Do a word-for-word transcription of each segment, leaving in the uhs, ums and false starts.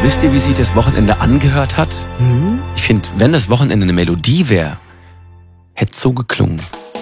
Wisst ihr, wie sich das Wochenende angehört hat? Mhm. Ich finde, wenn das Wochenende eine Melodie wäre, hätte es so geklungen.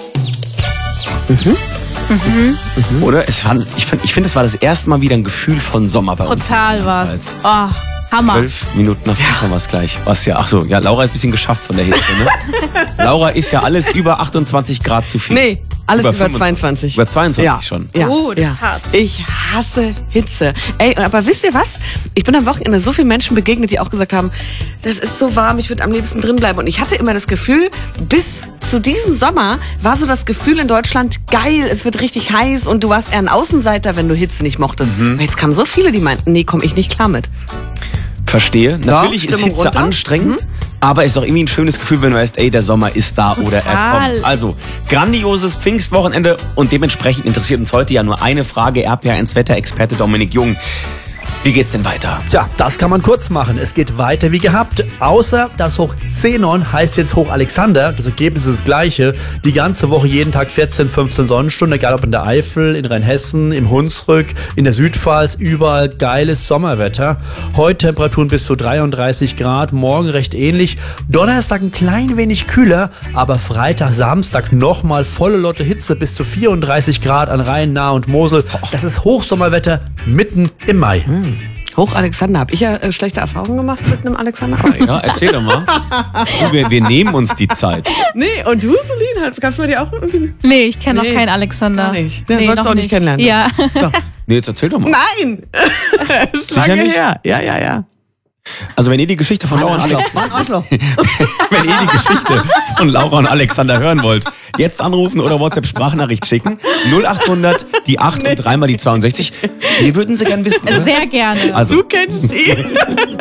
Mhm. Mhm. Mhm. Oder? Es war, ich finde, ich find, es war das erste Mal wieder ein Gefühl von Sommer bei uns. Total was. Oh, Hammer. Zwölf Minuten nach fünf haben wir es gleich. Was ja, ach so, ja, Laura hat ein bisschen geschafft von der Hitze, ne? Laura ist ja alles über achtundzwanzig Grad zu viel. Nee, alles über, über zweiundzwanzig. Über zweiundzwanzig ja. schon. Ja. Oh, das ja. ist hart. Ich hasse Hitze. Ey, aber wisst ihr was? Ich bin am Wochenende so vielen Menschen begegnet, die auch gesagt haben, das ist so warm, ich würde am liebsten drin bleiben. Und ich hatte immer das Gefühl, bis zu diesem Sommer war so das Gefühl in Deutschland, geil, es wird richtig heiß und du warst eher ein Außenseiter, wenn du Hitze nicht mochtest. Mhm. Und jetzt kamen so viele, die meinten, nee, komm ich nicht klar mit. Verstehe. Natürlich ist Stimmung Hitze runter. anstrengend, mhm. aber es ist auch irgendwie ein schönes Gefühl, wenn du weißt, ey, der Sommer ist da oder er Total. kommt. Also, grandioses Pfingstwochenende und dementsprechend interessiert uns heute ja nur eine Frage. R P R eins Wetterexperte Dominik Jung. Wie geht's denn weiter? Tja, das kann man kurz machen. Es geht weiter wie gehabt. Außer das Hoch Zenon heißt jetzt Hoch Alexander. Das Ergebnis ist das gleiche. Die ganze Woche jeden Tag vierzehn, fünfzehn Sonnenstunden. Egal ob in der Eifel, in Rheinhessen, im Hunsrück, in der Südpfalz. Überall geiles Sommerwetter. Heute Temperaturen bis zu dreiunddreißig Grad. Morgen recht ähnlich. Donnerstag ein klein wenig kühler. Aber Freitag, Samstag nochmal volle Lotte Hitze bis zu vierunddreißig Grad an Rhein, Nahe und Mosel. Das ist Hochsommerwetter mitten im Mai. Hm. Hoch Alexander, habe ich ja äh, schlechte Erfahrungen gemacht mit einem Alexander. Ja, erzähl doch mal. Du, wir, wir nehmen uns die Zeit. Nee, und du, Solin, gab's bei dir auch irgendwie? Nee, ich kenne Nee, noch keinen Alexander. gar nicht. Den Nee, sollst du noch auch nicht kennenlernen. Ja. Nee, jetzt erzähl doch mal. Nein! ist Sicher lange nicht? her. Ja, ja, ja. Also wenn ihr die Geschichte von Laura und Alex, Mann, Arschloch. wenn ihr die Geschichte von Laura und Alexander hören wollt, jetzt anrufen oder WhatsApp-Sprachnachricht schicken. null achthundert, die acht und dreimal die zweiundsechzig. Wir würden sie gern wissen. Ne? Sehr gerne. Also, Du kennst ihn.